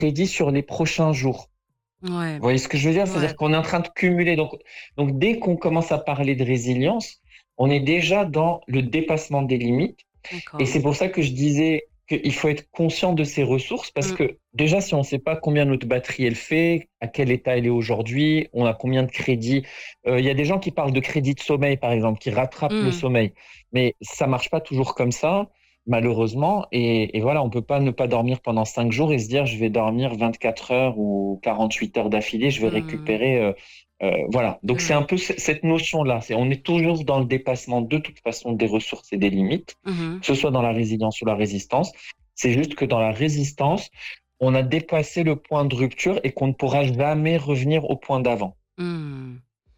crédit sur les prochains jours. Ouais, Vous voyez ce que je veux dire? ouais, C'est-à-dire qu'on est en train de cumuler. Donc, dès qu'on commence à parler de résilience, on est déjà dans le dépassement des limites. Et d'accord. c'est pour ça que je disais qu'il faut être conscient de ses ressources parce Mmh, que déjà, si on ne sait pas combien notre batterie elle fait, à quel état elle est aujourd'hui, on a combien de crédits. Il y a des gens qui parlent de crédit de sommeil, par exemple, qui rattrapent le mmh. sommeil. Mais ça marche pas toujours comme ça, malheureusement. Et voilà, on peut pas ne pas dormir pendant 5 jours et se dire, je vais dormir 24 heures ou 48 heures d'affilée, je vais Mmh. récupérer. Voilà. Donc, c'est un Ouais. peu cette notion-là. On est toujours dans le dépassement de toute façon des ressources et des limites, Mmh. que ce soit dans la résilience ou la résistance. C'est juste que dans la résistance, on a dépassé le point de rupture et qu'on ne pourra jamais revenir au point d'avant. Mmh.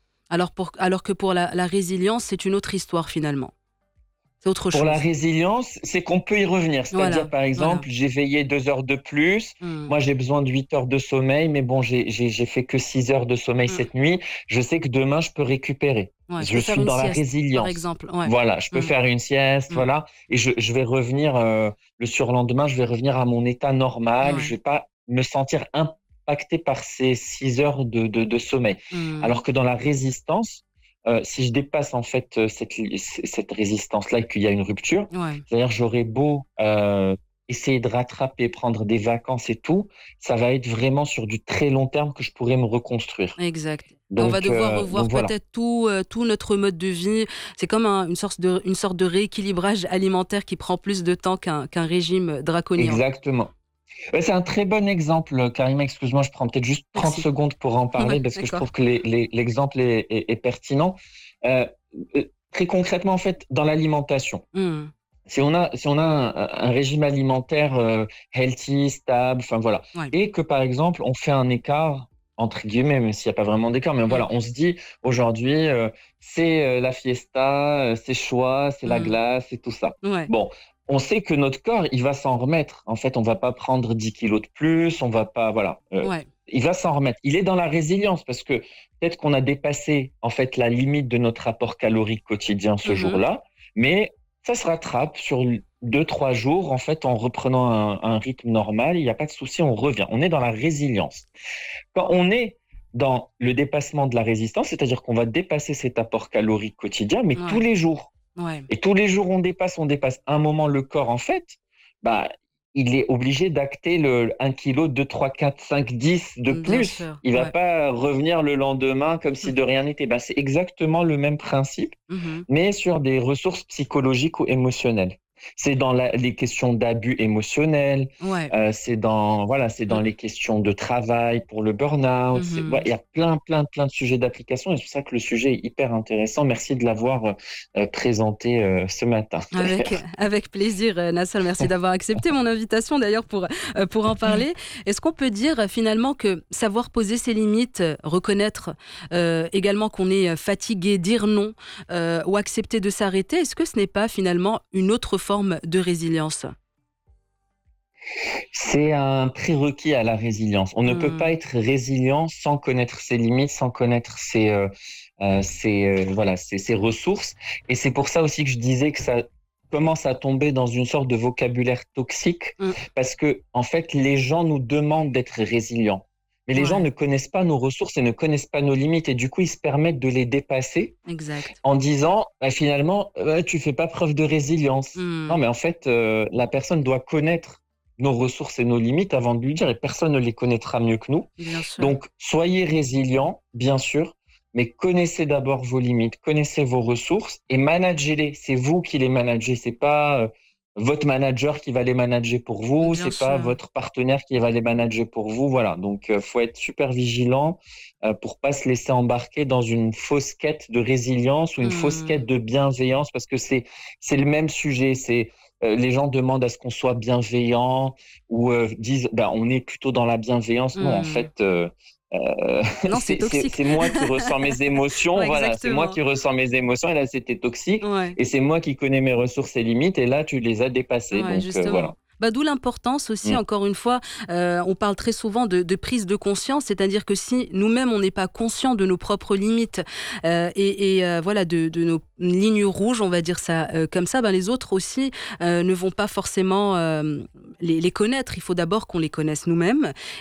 Alors que pour la résilience, c'est une autre histoire finalement. C'est autre Pour la chose. résilience, c'est qu'on peut y revenir. C'est-à-dire, Voilà, par voilà. exemple, j'ai veillé 2 heures de plus. Mmh. Moi, j'ai besoin de 8 heures de sommeil, mais bon, j'ai fait que 6 heures de sommeil Mmh. cette nuit. Je sais que demain, je peux récupérer. Ouais, je Je peux faire suis une dans la sieste, par résilience. exemple. Ouais. Voilà, je peux Mmh. faire une sieste, Mmh. voilà, et je vais revenir le surlendemain, je vais revenir à mon état normal. Je Ouais. vais pas me sentir impacté par ces 6 heures de sommeil. Mmh. Alors que dans la résistance, si je dépasse en fait cette résistance-là et qu'il y a une rupture, Ouais, c'est-à-dire j'aurais beau essayer de rattraper, prendre des vacances et tout, ça va être vraiment sur du très long terme que je pourrais me reconstruire. exact. Et on va Donc, devoir euh, revoir donc voilà, peut-être tout notre mode de vie. C'est comme une sorte de rééquilibrage alimentaire qui prend plus de temps qu'un régime draconien. exactement. Ouais, c'est un très bon exemple, Karima. Excuse-moi, je prends peut-être juste 30 Merci. secondes pour en Ouais, parler parce que je d'accord. trouve que l'exemple est pertinent. Euh, Très concrètement, en fait, dans l'alimentation, Mmh. si on a un régime alimentaire healthy, stable, enfin voilà, Ouais. et que par exemple, on fait un écart, entre guillemets, même s'il n'y a pas vraiment d'écart, mais Mmh. voilà, on se dit aujourd'hui, c'est la fiesta, c'est choix, c'est la Mmh. glace et tout ça. Ouais. Bon, on sait que notre corps, il va s'en remettre. En fait, on va pas prendre 10 kilos de plus, on va pas, voilà, Ouais. il va s'en remettre. Il est dans la résilience parce que peut-être qu'on a dépassé en fait la limite de notre apport calorique quotidien ce Mmh. jour-là, mais ça se rattrape sur 2, 3 jours, en fait, en reprenant un rythme normal. Il n'y a pas de souci, on revient. On est dans la résilience. Quand on est dans le dépassement de la résistance, c'est-à-dire qu'on va dépasser cet apport calorique quotidien, mais tous Ouais. les jours. Ouais. Et tous les jours, on dépasse, on dépasse. À un moment, le corps, en fait, bah, il est obligé d'acter le 1 kilo, 2, 3, 4, 5, 10 de Bien plus. sûr. Il va Ouais. pas revenir le lendemain comme si Mmh. de rien n'était. Bah, c'est exactement le même principe, Mmh. mais sur des ressources psychologiques ou émotionnelles. C'est dans les questions d'abus émotionnels, Ouais. c'est dans Mmh. les questions de travail pour le burn-out. Mmh. Il y a plein, plein, plein de sujets d'application et c'est pour ça que le sujet est hyper intéressant. Merci de l'avoir présenté ce matin. Avec plaisir, Nassal. Merci d'avoir accepté mon invitation d'ailleurs pour en parler. Est-ce qu'on peut dire finalement que savoir poser ses limites, reconnaître également qu'on est fatigué, dire non ou accepter de s'arrêter, est-ce que ce n'est pas finalement une autre forme de résilience? C'est un prérequis à la résilience. On ne peut pas Mmh. être résilient sans connaître ses limites, sans connaître ses ressources. Et c'est pour ça aussi que je disais que ça commence à tomber dans une sorte de vocabulaire toxique, Mmh. parce que en fait, les gens nous demandent d'être résilients. Mais les gens Ouais, ne connaissent pas nos ressources et ne connaissent pas nos limites. Et du coup, ils se permettent de les dépasser exact. en disant, bah, finalement, tu fais pas preuve de résilience. Non, Mmh. mais en fait, la personne doit connaître nos ressources et nos limites avant de lui dire, et personne ne les connaîtra mieux que nous. Bien sûr. Donc, soyez résilients, bien sûr, mais connaissez d'abord vos limites, connaissez vos ressources et managez-les. C'est vous qui les managez, c'est pas votre manager qui va les manager pour vous, Bien c'est pas sûr. votre partenaire qui va les manager pour vous. Voilà, donc faut être super vigilant pour pas se laisser embarquer dans une fausse quête de résilience ou une fausse Mmh. quête de bienveillance parce que c'est le même sujet. C'est les gens demandent à ce qu'on soit bienveillant ou disent bah, on est plutôt dans la bienveillance. Non, en Mmh. fait, Non, c'est c'est toxique. c'est moi qui ressens mes émotions. Ouais, Voilà, c'est moi exactement. qui ressens mes émotions. Et là, c'était toxique. Ouais. Et c'est moi qui connais mes ressources et limites. Et là, tu les as dépassées. Ouais, Donc justement. voilà. Bah, d'où l'importance aussi, Mm. encore une fois, on parle très souvent de prise de conscience, c'est-à-dire que si nous-mêmes, on n'est pas conscient de nos propres limites voilà, de nos lignes rouges, on va dire ça comme ça, ben, les autres aussi ne vont pas forcément les connaître. Il faut d'abord qu'on les connaisse nous-mêmes.